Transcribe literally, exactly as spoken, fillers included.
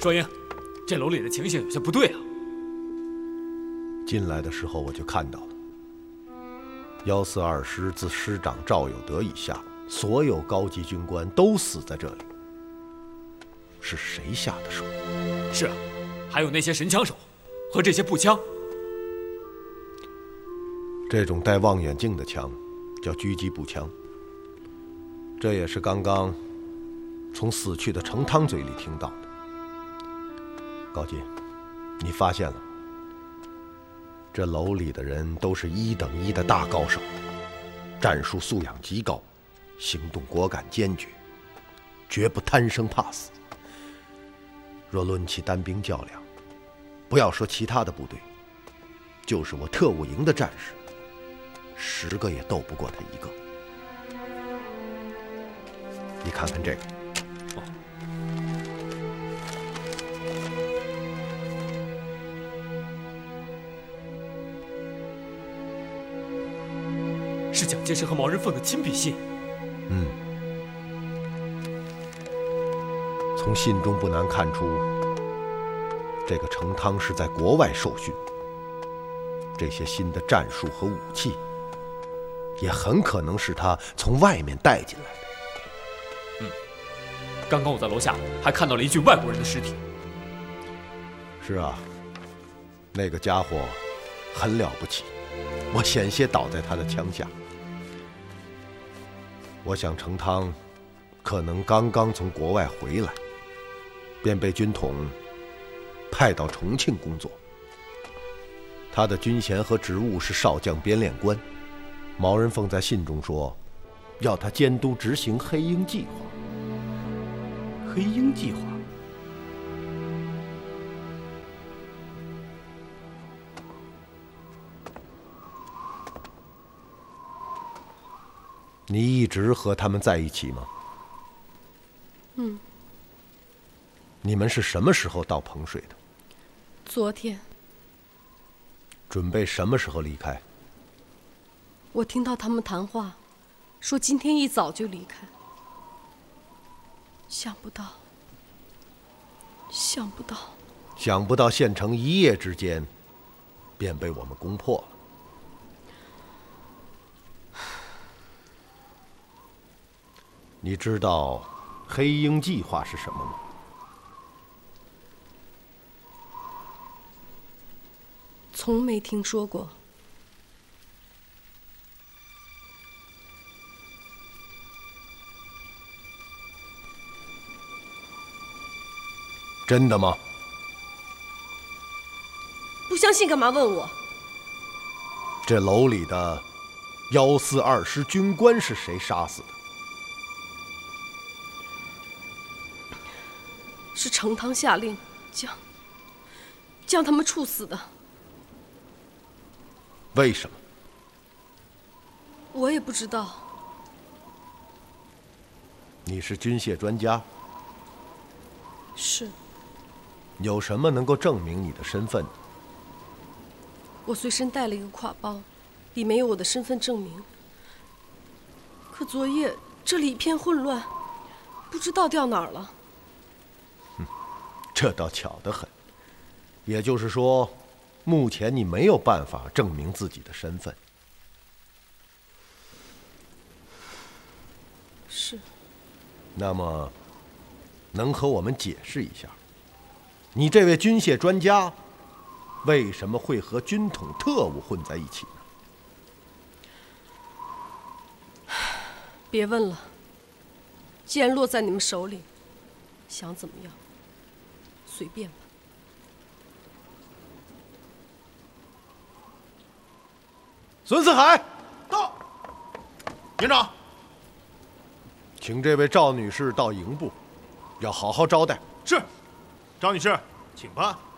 卓英，这楼里的情形有些不对啊。 进来的时候我就看到了，幺四二师自师长赵有德以下，所有高级军官都死在这里。是谁下的手？ 是啊，还有那些神枪手和这些步枪。 这种带望远镜的枪叫狙击步枪。这也是刚刚从死去的程汤嘴里听到的。高进，你发现了吗？这楼里的人都是一等一的大高手，战术素养极高，行动果敢坚决，绝不贪生怕死。若论起单兵较量，不要说其他的部队，就是我特务营的战士，十个也斗不过他一个。你看看这个。 哦，是蒋介石和毛人凤的亲笔信。 嗯，从信中不难看出，这个程汤是在国外受训，这些新的战术和武器，也很可能是他从外面带进来的。 嗯，刚刚我在楼下还看到了一具外国人的尸体。 是啊，那个家伙很了不起，我险些倒在他的枪下。我想程汤可能刚刚从国外回来，便被军统派到重庆工作。他的军衔和职务是少将编练官。毛人凤在信中说，要他监督执行黑鹰计划。 黑鹰计划？ 你一直和他们在一起吗？ 嗯。 你们是什么时候到彭水的？ 昨天。 准备什么时候离开？ 我听到他们谈话，说今天一早就离开。想不到，想不到， 想不到县城一夜之间便被我们攻破了。你知道黑鹰计划是什么吗？ 从没听说过。 真的吗？ 不相信干嘛问我？ 这楼里的幺四二师军官是谁杀死的？ 是程汤下令将将他们处死的。 为什么？ 我也不知道。 你是军械专家？ 是。 有什么能够证明你的身份？ 我随身带了一个挎包，里面有我的身份证明。可昨夜这里一片混乱，不知道掉哪儿了。 哼，这倒巧得很。也就是说，目前你没有办法证明自己的身份。 是。 那么，能和我们解释一下，你这位军械专家为什么会和军统特务混在一起呢？ 别问了，既然落在你们手里，想怎么样，随便吧。 孙四海到。营长， 请这位赵女士到营部，要好好招待。 是，张女士，请吧。